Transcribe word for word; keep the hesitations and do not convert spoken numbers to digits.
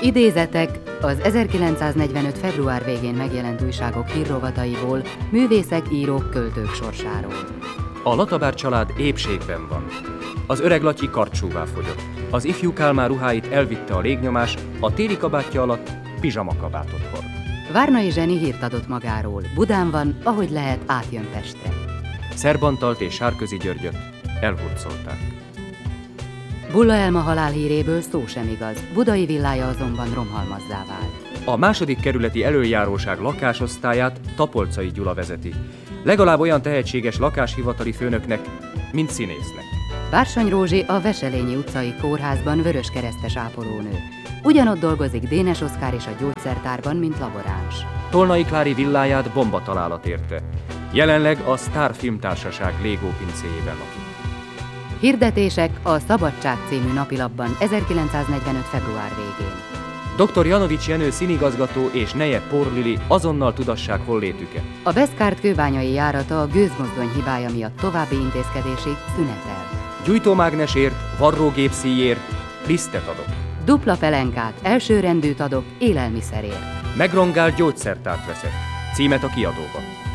Idézetek az ezerkilencszáznegyvenöt. február végén megjelent újságok hírrovataiból, művészek, írók, költők sorsáról. A Latabár család épségben van. Az öreg Latyi karcsúvá fogyott. Az ifjú Kálmán ruháit elvitte a légnyomás, a téli kabátja alatt pizsamakabátot hord. Várnai Zseni hírt adott magáról. Budán van, ahogy lehet, átjön Pestre. Szerb Antalt és Sárközi Györgyöt elhurcolták. Bulla Elma halálhíréből szó sem igaz, budai villája azonban romhalmazzá vált. A második kerületi előjáróság lakásosztályát Tapolczai Gyula vezeti. Legalább olyan tehetséges lakáshivatali főnöknek, mint színésznek. Bársony Rózsi a Veselényi utcai kórházban vöröskeresztes ápolónő. Ugyanott dolgozik Dénes Oszkár és a gyógyszertárban, mint laboráns. Tolnai Klári villáját bombatalálat érte. Jelenleg a Sztár Filmtársaság légópincéjében lakik. Hirdetések a Szabadság című napilapban ezerkilencszáznegyvenöt. február végén. doktor Janovics Jenő színigazgató és neje Porlili azonnal tudassák hollétüket. A Beszkárt kőbányai járata a gőzmozdony hibája miatt további intézkedésig szünetel. Gyújtómágnesért, varrógépszíjért lisztet adok. Dupla pelenkát, elsőrendűt adok élelmiszerért. Megrongált gyógyszertárt veszek. Címet a kiadóba.